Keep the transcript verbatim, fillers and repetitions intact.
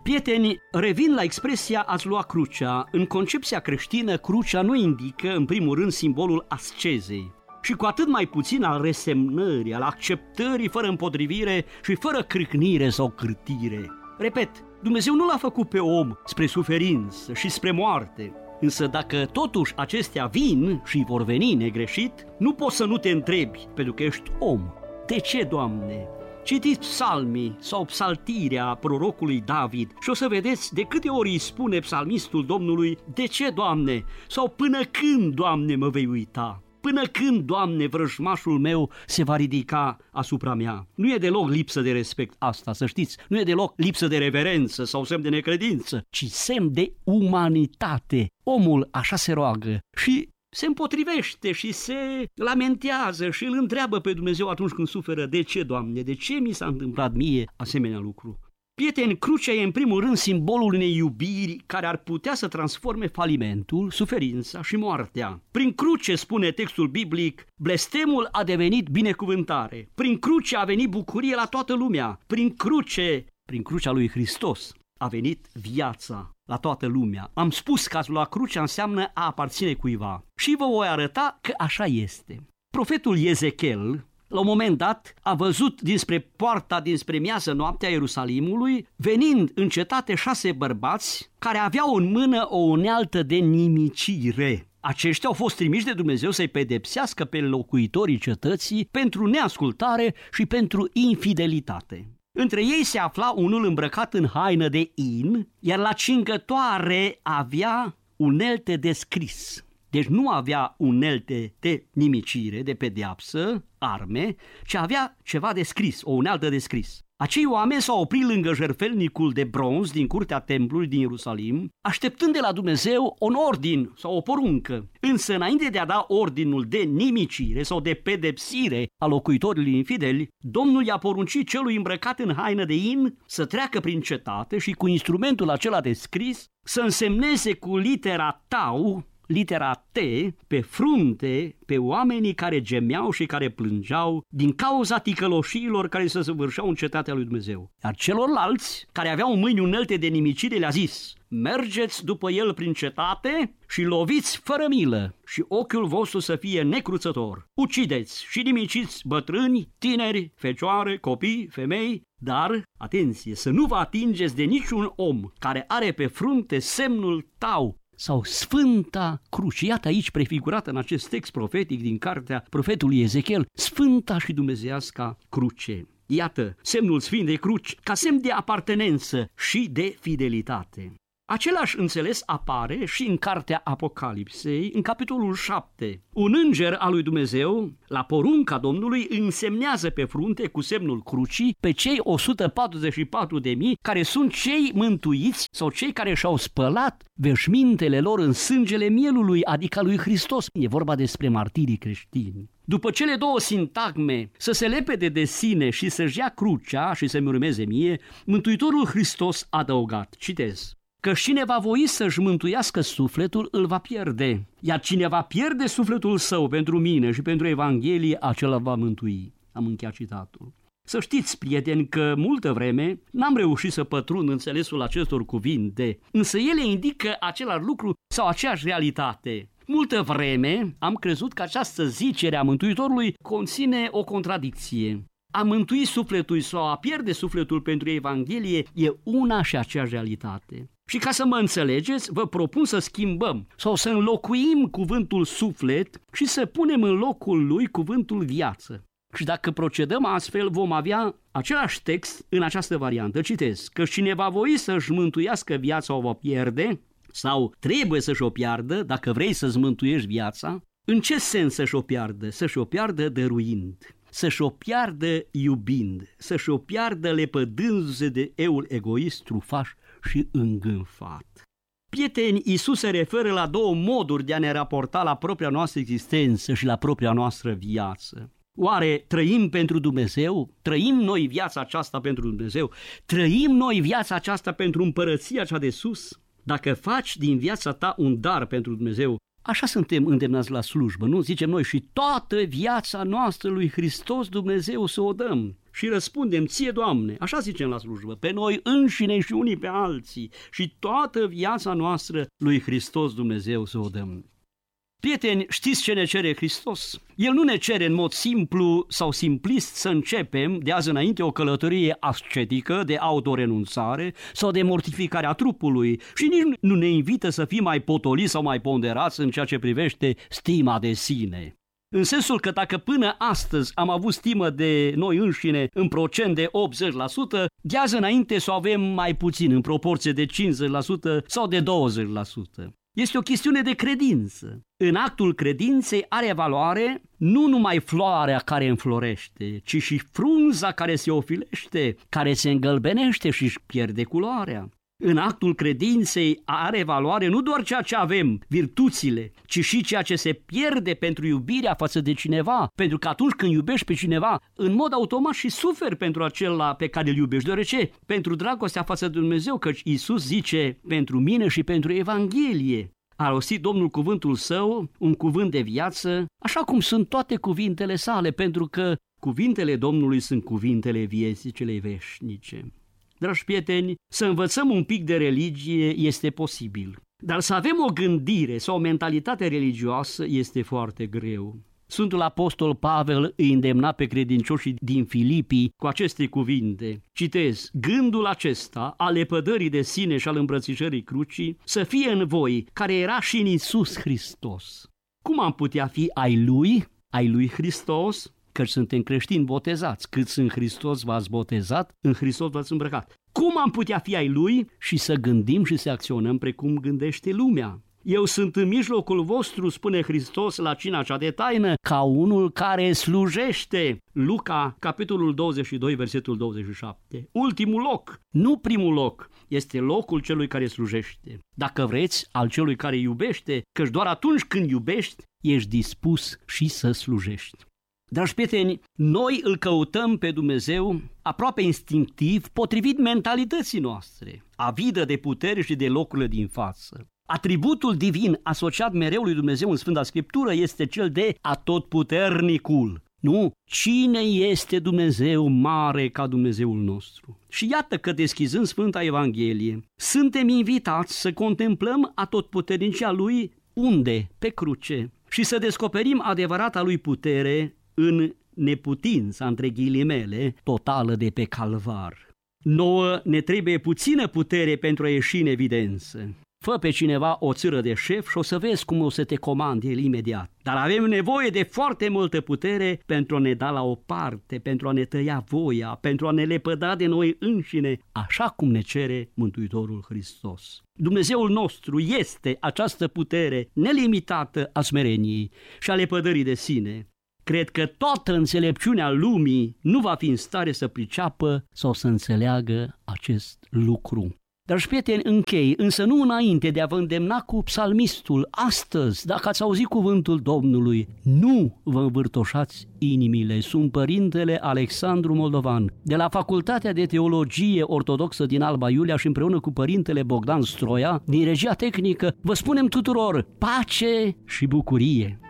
Prieteni, revin la expresia ați lua crucea. În concepția creștină, crucea nu indică, în primul rând, simbolul ascezei și cu atât mai puțin al resemnării, al acceptării fără împotrivire și fără crâcnire sau cârtire. Repet, Dumnezeu nu l-a făcut pe om spre suferință și spre moarte, însă dacă totuși acestea vin și vor veni negreșit, nu poți să nu te întrebi, pentru că ești om. De ce, Doamne? Citiți psalmii sau psaltirea prorocului David și o să vedeți de câte ori îi spune psalmistul Domnului: de ce, Doamne? Sau până când, Doamne, mă vei uita? Până când, Doamne, vrăjmașul meu se va ridica asupra mea? Nu e deloc lipsă de respect asta, să știți, nu e deloc lipsă de reverență sau semn de necredință, ci semn de umanitate. Omul așa se roagă și se împotrivește și se lamentează și îl întreabă pe Dumnezeu atunci când suferă: de ce, Doamne, de ce mi s-a întâmplat mie asemenea lucru? Prieteni, crucea e în primul rând simbolul unei iubiri care ar putea să transforme falimentul, suferința și moartea. Prin cruce, spune textul biblic, blestemul a devenit binecuvântare. Prin cruce a venit bucurie la toată lumea. Prin cruce, prin crucea lui Hristos, a venit viața la toată lumea. Am spus că ați lua crucea înseamnă a aparține cuiva și vă voi arăta că așa este. Profetul Ezechiel, la un moment dat, a văzut dinspre poarta, dinspre miază noaptea Ierusalimului, venind în cetate șase bărbați care aveau în mână o unealtă de nimicire. Aceștia au fost trimiși de Dumnezeu să-i pedepsească pe locuitorii cetății pentru neascultare și pentru infidelitate. Între ei se afla unul îmbrăcat în haină de in, iar la cingătoare avea unelte de scris. Deci nu avea unelte de nimicire, de pedeapsă, arme, ci avea ceva de scris, o unealtă de scris. Acei oameni s-au oprit lângă jertfelnicul de bronz din curtea templului din Ierusalim, așteptând de la Dumnezeu un ordin sau o poruncă. Însă înainte de a da ordinul de nimicire sau de pedepsire a locuitorilor infideli, Domnul i-a poruncit celui îmbrăcat în haină de in să treacă prin cetate și cu instrumentul acela de scris să însemneze cu litera tau, litera T, pe frunte pe oamenii care gemeau și care plângeau din cauza ticăloșiilor care se săvârșeau în cetatea lui Dumnezeu. Iar celorlalți care aveau în mâini unelte de nimicire le-a zis: mergeți după el prin cetate și loviți fără milă și ochiul vostru să fie necruțător. Ucideți și nimiciți bătrâni, tineri, fecioare, copii, femei, dar, atenție, să nu vă atingeți de niciun om care are pe frunte semnul tau sau Sfânta Cruce. Iată aici prefigurată în acest text profetic din cartea profetului Ezechiel, Sfânta și Dumnezeiasca Cruce. Iată semnul Sfintei Cruci ca semn de apartenență și de fidelitate. Același înțeles apare și în cartea Apocalipsei, în capitolul șapte. Un înger al lui Dumnezeu, la porunca Domnului, însemnează pe frunte cu semnul crucii pe cei o sută patruzeci și patru de mii care sunt cei mântuiți sau cei care și-au spălat veșmintele lor în sângele mielului, adică lui Hristos. E vorba despre martirii creștini. După cele două sintagme, să se lepede de sine și să-și ia crucea și să-mi urmeze mie, Mântuitorul Hristos a adăugat, citez: că cine va voi să-și mântuiască sufletul, îl va pierde, iar cine va pierde sufletul său pentru mine și pentru Evanghelie, acela va mântui. Am încheiat citatul. Să știți, prieteni, că multă vreme n-am reușit să pătrund înțelesul acestor cuvinte, însă ele indică același lucru sau aceeași realitate. Multă vreme am crezut că această zicere a Mântuitorului conține o contradicție. A mântui sufletul sau a pierde sufletul pentru Evanghelie e una și aceeași realitate. Și ca să mă înțelegeți, vă propun să schimbăm sau să înlocuim cuvântul suflet și să punem în locul lui cuvântul viață. Și dacă procedăm astfel, vom avea același text în această variantă. Citez: că cine va voi să-și mântuiască viața o va pierde, sau trebuie să-și o piardă dacă vrei să-ți mântuiești viața. În ce sens să-și o piardă? Să-și o piardă dăruind, să-și o piardă iubind, să-și o piardă lepădându-se de eul egoist, trufaș și îngânfat. Prieteni, Iisus se referă la două moduri de a ne raporta la propria noastră existență și la propria noastră viață. Oare trăim pentru Dumnezeu? Trăim noi viața aceasta pentru Dumnezeu? Trăim noi viața aceasta pentru împărăția cea de sus? Dacă faci din viața ta un dar pentru Dumnezeu, așa suntem îndemnați la slujbă, nu? Zicem noi: și toată viața noastră lui Hristos Dumnezeu să o dăm. și răspundem ție, Doamne, așa zicem la slujbă, pe noi înșine și unii pe alții și toată viața noastră lui Hristos Dumnezeu să o dăm. Prieteni, știți ce ne cere Hristos? El nu ne cere în mod simplu sau simplist să începem de azi înainte o călătorie ascetică de autorenunțare sau de mortificare a trupului și nici nu ne invită să fim mai potoliți sau mai ponderați în ceea ce privește stima de sine. În sensul că dacă până astăzi am avut stimă de noi înșine în procent de optzeci la sută, de azi înainte să o avem mai puțin, în proporție de cincizeci la sută sau de douăzeci la sută. Este o chestiune de credință. În actul credinței are valoare nu numai floarea care înflorește, ci și frunza care se ofilește, care se îngălbenește și își pierde culoarea. În actul credinței are valoare nu doar ceea ce avem, virtuțile, ci și ceea ce se pierde pentru iubirea față de cineva, pentru că atunci când iubești pe cineva, în mod automat și suferi pentru acela pe care îl iubești, deoarece pentru dragostea față de Dumnezeu, căci Iisus zice pentru mine și pentru Evanghelie. A rostit Domnul cuvântul său, un cuvânt de viață, așa cum sunt toate cuvintele sale, pentru că cuvintele Domnului sunt cuvintele vieții celei veșnice. Dragi prieteni, să învățăm un pic de religie este posibil, dar să avem o gândire sau o mentalitate religioasă este foarte greu. Sfântul Apostol Pavel îi îndemna pe credincioșii din Filipii cu aceste cuvinte. Citez, gândul acesta al lepădării de sine și al îmbrățișării crucii să fie în voi, care era și în Iisus Hristos. Cum am putea fi ai Lui, ai Lui Hristos? Căci suntem creștini botezați, cât în Hristos v-ați botezat, în Hristos v-ați îmbrăcat. Cum am putea fi ai Lui și să gândim și să acționăm precum gândește lumea? Eu sunt în mijlocul vostru, spune Hristos la cina cea de taină, ca unul care slujește. Luca, capitolul douăzeci și doi, versetul douăzeci și șapte. Ultimul loc, nu primul loc, este locul celui care slujește. Dacă vreți, al celui care iubește, căci doar atunci când iubești, ești dispus și să slujești. Dragi prieteni, noi îl căutăm pe Dumnezeu aproape instinctiv, potrivit mentalității noastre, avidă de putere și de locurile din față. Atributul divin asociat mereu lui Dumnezeu în Sfânta Scriptură este cel de atotputernicul. Nu? Cine este Dumnezeu mare ca Dumnezeul nostru? Și iată că deschizând Sfânta Evanghelie, suntem invitați să contemplăm atotputernicia Lui unde? Pe cruce. Și să descoperim adevărata Lui putere în neputința, între ghilimele, totală de pe calvar. Nouă ne trebuie puțină putere pentru a ieși în evidență. Fă pe cineva o țâră de șef și o să vezi cum o să te comande el imediat. Dar avem nevoie de foarte multă putere pentru a ne da la o parte, pentru a ne tăia voia, pentru a ne lepăda de noi înșine, așa cum ne cere Mântuitorul Hristos. Dumnezeul nostru este această putere nelimitată a smereniei și a lepădării de sine. Cred că toată înțelepciunea lumii nu va fi în stare să priceapă sau să înțeleagă acest lucru. Dragi prieteni, închei, însă nu înainte de a vă îndemna cu psalmistul. Astăzi, dacă ați auzit cuvântul Domnului, nu vă învârtoșați inimile. Sunt părintele Alexandru Moldovan, de la Facultatea de Teologie Ortodoxă din Alba Iulia și împreună cu părintele Bogdan Stroia, din regia tehnică, vă spunem tuturor pace și bucurie.